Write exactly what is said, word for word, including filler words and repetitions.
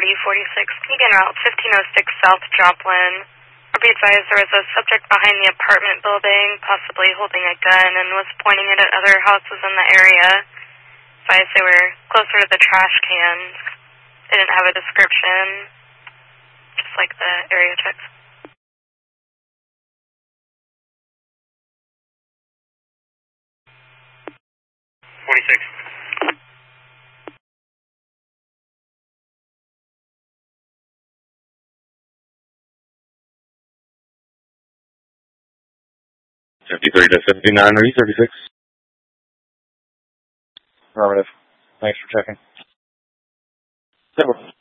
W forty-six, Keegan Route fifteen oh six South Joplin. Or be advised there was a subject behind the apartment building, possibly holding a gun, and was pointing it at other houses in the area. Advised they were closer to the trash cans. They didn't have a description, just like the area checks. forty-six. fifty-three to fifty-nine, are you thirty-six? Affirmative. Thanks for checking. That works.